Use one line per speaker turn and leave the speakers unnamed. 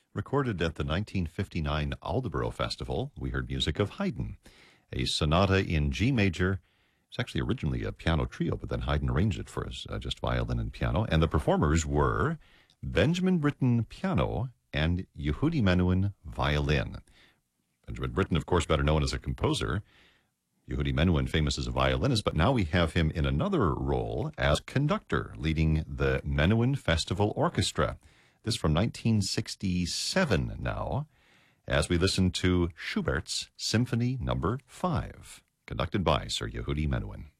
Recorded at the 1959 Aldeboro Festival, we heard music of Haydn, a sonata in G major. It's actually originally a piano trio, but then Haydn arranged it for us, just violin and piano. And the performers were Benjamin Britten, piano, and Yehudi Menuhin, violin. Benjamin Britten, of course, better known as a composer. Yehudi Menuhin, famous as a violinist, but now we have him in another role as conductor, leading the Menuhin Festival Orchestra. This from 1967 now, as we listen to Schubert's Symphony No. 5, conducted by Sir Yehudi Menuhin.